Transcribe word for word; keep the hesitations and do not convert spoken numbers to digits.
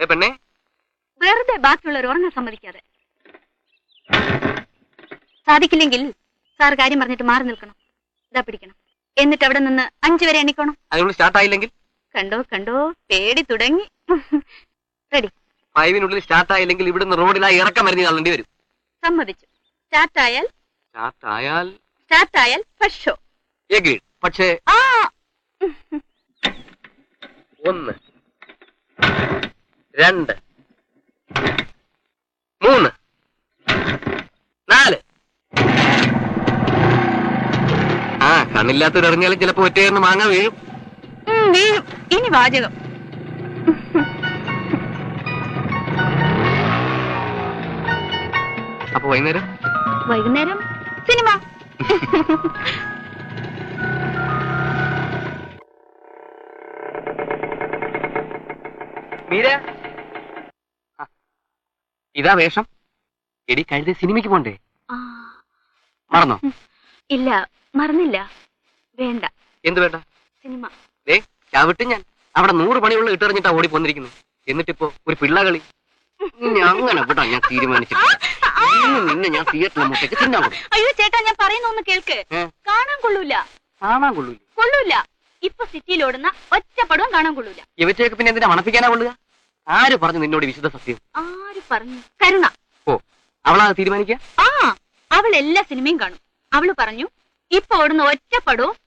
പെണ്ണെ വെറുതെ ബാക്കിയുള്ളവർ ഉറങ്ങാൻ സമ്മതിക്കാതെ. സാധിക്കില്ലെങ്കിൽ സാർ കാര്യം പറഞ്ഞിട്ട് മാറി നിൽക്കണം. ഇതാ പിടിക്കണം. എന്നിട്ട് അവിടെ നിന്ന് അഞ്ചു വരെ എണ്ണിക്കണം. അതിനുള്ളിൽ സ്റ്റാർട്ട് ആയില്ലെങ്കിൽ? കണ്ടോ കണ്ടോ പേടി തുടങ്ങി. റെഡി. ഫൈവിനുള്ളിൽ സ്റ്റാർട്ട് ആയില്ലെങ്കിൽ ഇവിടുന്ന് റോഡിലായി ഇറക്കം മരുന്ന് തള്ളേണ്ടി വരും. സമ്മതിച്ചു. സ്റ്റാർട്ട് ആയാൽ സ്റ്റാർട്ട് ആയാൽ സ്റ്റാർട്ട് ആയാൽ ഫസ്റ്റ് ഷോ. പക്ഷേ ആ ഒന്ന് രണ്ട് മൂന്ന് നാല്. ആ കണ്ണില്ലാത്തവരിറങ്ങിയാലും ചിലപ്പോ ഒറ്റയെന്ന് മാങ്ങ വീഴും. വീഴും. ഇനി വാചകം. അപ്പൊ വൈകുന്നേരം വൈകുന്നേരം സിനിമ. മീര ഇതാ വേഷം. എടി കഴുത സിനിമയ്ക്ക് പോണ്ടേ? മറന്നോ? ഇല്ല മറന്നില്ല. വേണ്ട. എന്ത് വേണ്ട? സിനിമ. ഏ ചവിട്ട് ഞാൻ അവിടെ നൂറ് പണിയുള്ള ഇട്ടെറിഞ്ഞിട്ടാ ഓടി പോന്നിരിക്കുന്നത്. എന്നിട്ടിപ്പോ ഒരു പിള്ളകളി. അങ്ങനെ വിടാ ഞാൻ തീരുമാനിച്ചിട്ട്. നിന്നെ ഞാൻ തിയേറ്ററിൽ മുട്ടേക്ക് തിന്നാൻ. അയ്യോ ചേട്ടാ ഞാൻ പറയുന്ന ഒന്ന് കേൾക്ക്. കാണാൻ കൊള്ളൂല. കാണാൻ കൊള്ളൂല? കൊള്ളൂല. ഇപ്പൊ സിറ്റിയിൽ ഓടുന്ന ഒറ്റ പടവും കാണാൻ കൊള്ളൂല. ഇവറ്റയൊക്കെ പിന്നെ എന്തിനാ മണപ്പിക്കാനാ കൊള്ളുക? ആര് പറഞ്ഞു നിന്നോട് വിശുദ്ധ സത്യം? ആര് പറഞ്ഞു? കരുണ. ഓ അവളാ തീരുമാനിക്കുക? ആ അവൾ എല്ലാ സിനിമയും കാണും. അവള് പറഞ്ഞു ഇപ്പൊ ഓടുന്ന ഒറ്റ പടവും